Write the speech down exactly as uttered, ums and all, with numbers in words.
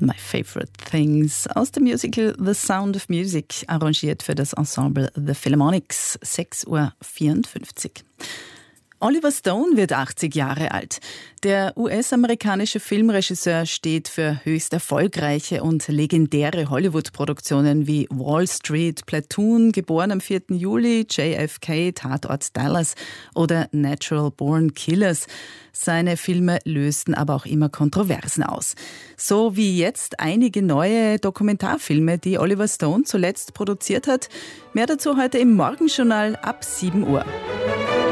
My Favorite Things aus dem Musical The Sound of Music, arrangiert für das Ensemble The Philharmonics, sechs Uhr vierundfünfzig. Oliver Stone wird achtzig Jahre alt. Der U S-amerikanische Filmregisseur steht für höchst erfolgreiche und legendäre Hollywood-Produktionen wie Wall Street, Platoon, geboren am vierten Juli, J F K, Tatort Dallas oder Natural Born Killers. Seine Filme lösten aber auch immer Kontroversen aus. So wie jetzt einige neue Dokumentarfilme, die Oliver Stone zuletzt produziert hat. Mehr dazu heute im Morgenjournal ab sieben Uhr.